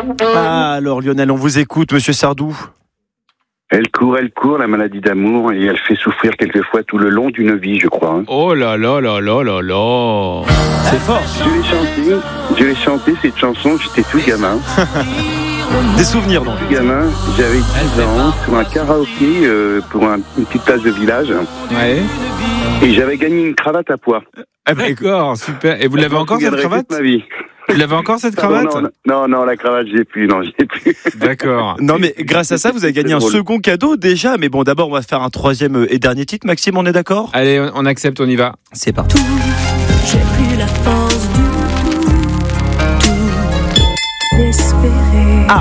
Ah, alors Lionel, on vous écoute, monsieur Sardou. Elle court, la maladie d'amour, et elle fait souffrir quelquefois tout le long d'une vie, je crois. Oh là là là là là là. C'est fort. Je l'ai chanté cette chanson, j'étais tout gamin. Des souvenirs, donc. Tout gamin, j'avais 10 ans, sur un karaoké pour une petite place de village. Ouais. Et j'avais gagné une cravate à pois. D'accord, super. Et vous l'avez encore cette cravate ? Ma vie. Vous l'avez encore cette cravate ? Non, la cravate, je l'ai plus. D'accord. Non, mais grâce à ça, vous avez gagné un second cadeau déjà. Mais bon, d'abord, on va faire un troisième et dernier titre. Maxime, on est d'accord ? Allez, on accepte, on y va. C'est parti. J'ai plus la force tout d'espérer. Ah,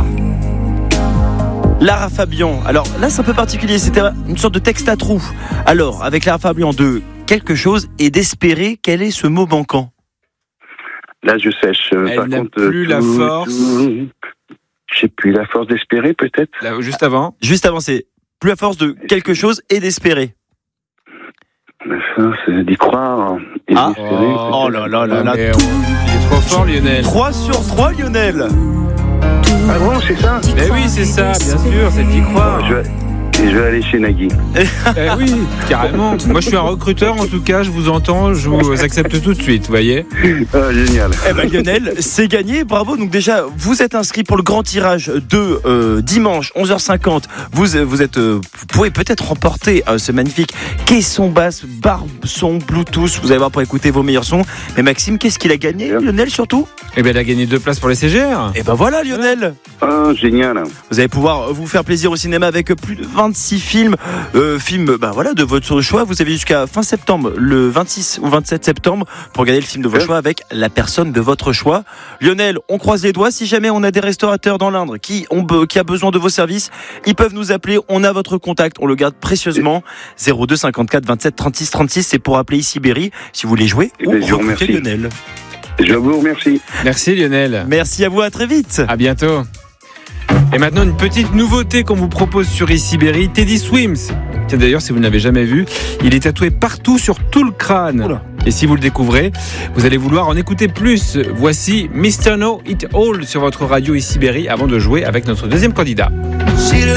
Lara Fabian. Alors là, c'est un peu particulier. C'était une sorte de texte à trous. Alors, avec Lara Fabian, de quelque chose et d'espérer, quel est ce mot manquant ? Là, je sèche. Elle n'a plus la force. J'ai plus la force d'espérer, peut-être. Là, juste avant, c'est plus la force de quelque chose et d'espérer. La force d'y croire et d'espérer. Oh là là là là. Il est trop fort, Lionel. 3 sur 3, Lionel. Ah bon, c'est ça ? Mais oui, c'est ça, bien sûr, c'est d'y croire. Je vais aller chez Nagui. Oui, carrément. Moi, je suis un recruteur, en tout cas, je vous entends, je vous accepte tout de suite, vous voyez. Ah, génial. Eh ben Lionel, c'est gagné, bravo. Donc déjà, vous êtes inscrit pour le grand tirage de dimanche 11h50. Vous pouvez peut-être remporter ce magnifique caisson basse, barbe son, Bluetooth. Vous allez voir pour écouter vos meilleurs sons. Mais Maxime, qu'est-ce qu'il a gagné, Lionel, surtout ? Eh bien, il a gagné 2 places pour les CGR. Eh ben voilà, Lionel. Ah, génial. Vous allez pouvoir vous faire plaisir au cinéma avec plus de 26 films de votre choix. Vous avez jusqu'à fin septembre, le 26 ou 27 septembre, pour regarder le film de votre choix avec la personne de votre choix. Lionel, on croise les doigts. Si jamais on a des restaurateurs dans l'Indre qui a besoin de vos services, ils peuvent nous appeler. On a votre contact, on le garde précieusement. 02 54 27 36 36, c'est pour appeler ici Berry si vous voulez jouer ou recruter Lionel. Je vous remercie. Merci, Lionel. Merci à vous, à très vite. À bientôt. Et maintenant, une petite nouveauté qu'on vous propose sur Ici Berry, Teddy Swims. Tiens, d'ailleurs, si vous ne l'avez jamais vu, il est tatoué partout sur tout le crâne. Oula. Et si vous le découvrez, vous allez vouloir en écouter plus. Voici Mr. Know It All sur votre radio Ici Berry avant de jouer avec notre deuxième candidat.